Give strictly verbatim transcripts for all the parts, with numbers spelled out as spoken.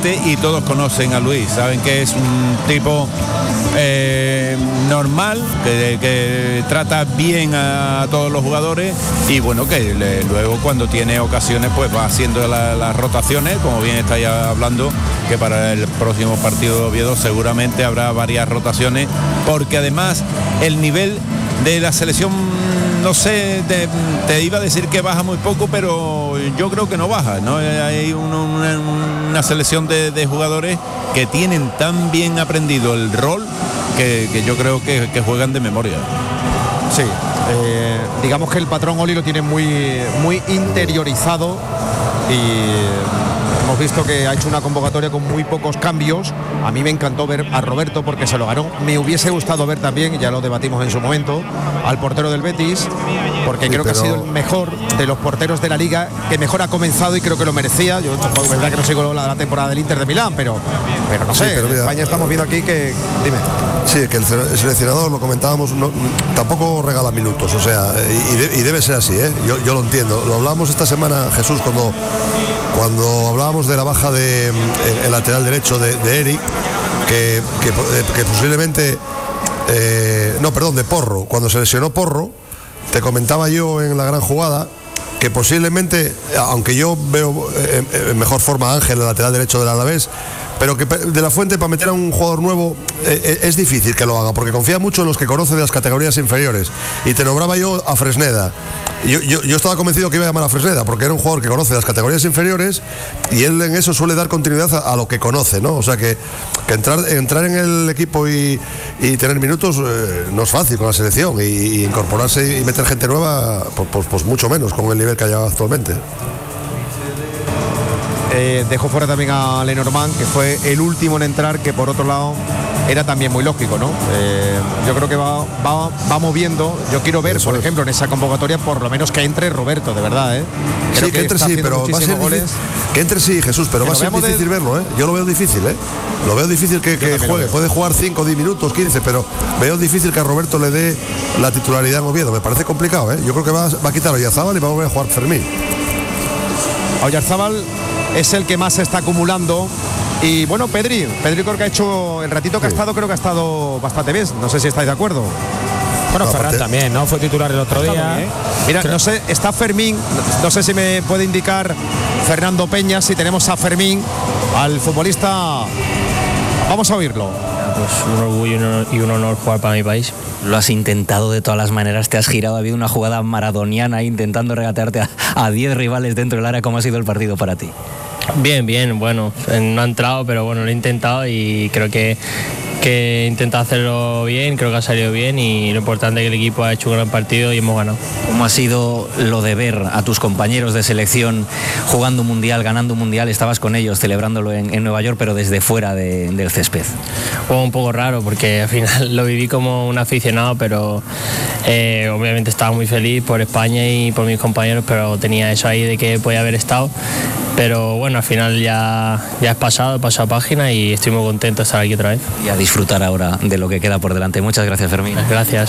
ambiente y todos conocen a Luis, saben que es un tipo eh, normal, que, que trata bien a todos los jugadores y bueno, que le, luego cuando tiene ocasiones pues va haciendo la, las rotaciones, como bien estáis hablando, que para el próximo partido de Oviedo seguramente habrá varias rotaciones, porque además el nivel de la selección, no sé, te, te iba a decir que baja muy poco, pero yo creo que no baja, ¿no? Hay un, una, una selección de, de jugadores que tienen tan bien aprendido el rol que, que yo creo que, que juegan de memoria. Sí, eh, digamos que el patrón Oli lo tiene muy, muy interiorizado y hemos visto que ha hecho una convocatoria con muy pocos cambios. A mí me encantó ver a Roberto porque se lo ganó. Me hubiese gustado ver también, ya lo debatimos en su momento, al portero del Betis, porque sí, creo pero... que ha sido el mejor de los porteros de la liga, que mejor ha comenzado y creo que lo merecía. Yo es verdad que no sigo la, la temporada del Inter de Milán, pero, pero no sé, sí, pero mira, en España estamos viendo aquí que... Dime. Sí, que el seleccionador, lo comentábamos, no, tampoco regala minutos, o sea, y, de, y debe ser así, ¿eh? yo, yo lo entiendo. Lo hablamos esta semana, Jesús, cuando, cuando hablábamos de la baja de el lateral derecho de, de Eric, que, que, que posiblemente, eh, no, perdón, de Porro, cuando se lesionó Porro, te comentaba yo en la gran jugada, que posiblemente, aunque yo veo en, en mejor forma a Ángel, el lateral derecho del Alavés, pero que De la Fuente para meter a un jugador nuevo eh, es difícil que lo haga, porque confía mucho en los que conoce de las categorías inferiores. Y te nombraba yo a Fresneda. Yo, yo, yo estaba convencido que iba a llamar a Fresneda, porque era un jugador que conoce las categorías inferiores y él en eso suele dar continuidad a, a lo que conoce, ¿no? O sea que, que entrar, entrar en el equipo y, y tener minutos eh, no es fácil con la selección, y, y incorporarse y meter gente nueva, pues, pues, pues mucho menos con el nivel que hay actualmente. Eh, dejó fuera también a Lenormand, que fue el último en entrar, que por otro lado era también muy lógico, ¿no? Eh, yo creo que va, va, va moviendo. Yo quiero ver, Eso por es. ejemplo, en esa convocatoria, por lo menos que entre Roberto, de verdad, ¿eh? Creo sí, que, que entre sí, pero va a ser difícil, que entre sí, Jesús, pero que va a ser difícil de... verlo, ¿eh? Yo lo veo difícil, ¿eh? Lo veo difícil que, que juegue. Puede jugar cinco, diez minutos, quince, pero veo difícil que a Roberto le dé la titularidad en Oviedo. Me parece complicado, ¿eh? Yo creo que va, va a quitar a Oyarzábal y va a volver a jugar Fermín. A Oyarzábal es el que más se está acumulando. Y bueno, Pedri, Pedri creo que ha hecho el ratito que sí. ha estado, creo que ha estado bastante bien. No sé si estáis de acuerdo. Bueno, no, Ferran aparte... también, ¿no? Fue titular el otro día. Bien. Mira, creo... no sé, está Fermín, no sé si me puede indicar Fernando Peña, si tenemos a Fermín, al futbolista. Vamos a oírlo. Pues un orgullo y un honor, y un honor jugar para mi país. Lo has intentado de todas las maneras, te has girado, ha habido una jugada maradoniana intentando regatearte a diez rivales dentro del área. ¿Cómo ha sido el partido para ti? Bien, bien, bueno, no ha entrado, pero bueno, lo he intentado y creo que, que he intentado hacerlo bien, creo que ha salido bien y lo importante es que el equipo ha hecho un gran partido y hemos ganado. ¿Cómo ha sido lo de ver a tus compañeros de selección jugando un mundial, ganando un mundial? Estabas con ellos celebrándolo en, en Nueva York, pero desde fuera de, del césped. Fue un poco raro porque al final lo viví como un aficionado, pero eh, obviamente estaba muy feliz por España y por mis compañeros, pero tenía eso ahí de que podía haber estado. Pero bueno, al final ya, ya es pasado, he pasado página y estoy muy contento de estar aquí otra vez. Y a disfrutar ahora de lo que queda por delante. Muchas gracias, Fermín. Gracias.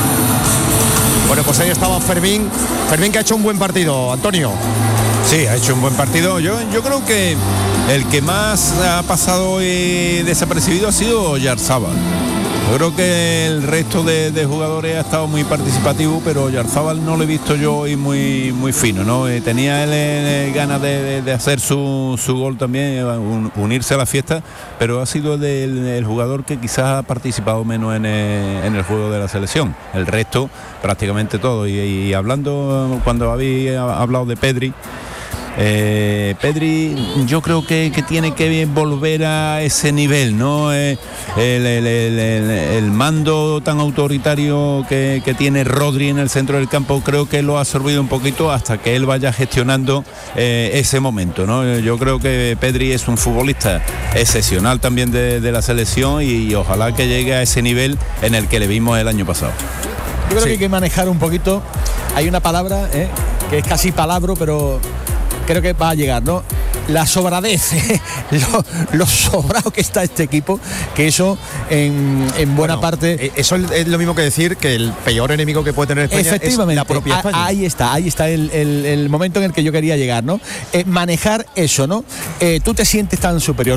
Bueno, pues ahí estaba Fermín. Fermín, que ha hecho un buen partido, Antonio. Sí, ha hecho un buen partido. Yo, yo creo que el que más ha pasado hoy desapercibido ha sido Oyarzábal. Yo creo que el resto de, de jugadores ha estado muy participativo, pero Oyarzábal no lo he visto yo hoy muy, muy fino, ¿no? Eh, tenía él eh, ganas de, de, de hacer su, su gol también, un, unirse a la fiesta, pero ha sido el, el, el jugador que quizás ha participado menos en el, en el juego de la selección. El resto, prácticamente todo. Y, y hablando, cuando habéis hablado de Pedri, Eh, Pedri, yo creo que, que tiene que volver a ese nivel, ¿no? Eh, el, el, el, el, el mando tan autoritario que, que tiene Rodri en el centro del campo, creo que lo ha absorbido un poquito hasta que él vaya gestionando eh, ese momento, ¿no? Yo creo que Pedri es un futbolista excepcional también de, de la selección y, y ojalá que llegue a ese nivel en el que le vimos el año pasado. Yo creo sí. que hay que manejar un poquito. Hay una palabra eh, que es casi palabra, pero creo que va a llegar, ¿no? La sobradez, ¿eh? lo, lo sobrado que está este equipo, que eso en, en buena bueno, parte... Eso es lo mismo que decir que el peor enemigo que puede tener España efectivamente, es la propia España. Ahí está, ahí está el, el, el momento en el que yo quería llegar, ¿no? Eh, manejar eso, ¿no? Eh, tú te sientes tan superior.